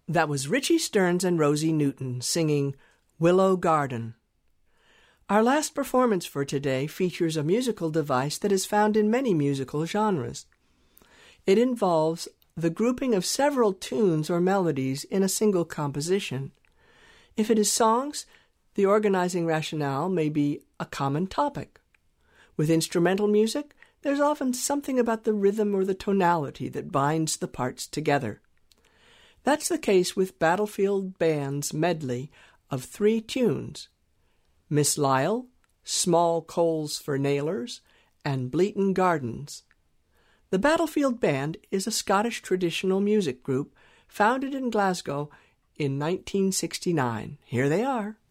That was Richie Stearns and Rosie Newton singing Willow Garden. Our last performance for today features a musical device that is found in many musical genres. It involves the grouping of several tunes or melodies in a single composition. If it is songs, the organizing rationale may be a common topic. With instrumental music, there's often something about the rhythm or the tonality that binds the parts together. That's the case with Battlefield Band's medley of 3 tunes: Miss Lyle, Small Coals for Nailers, and Bleaton Gardens. The Battlefield Band is a Scottish traditional music group founded in Glasgow in 1969. Here they are.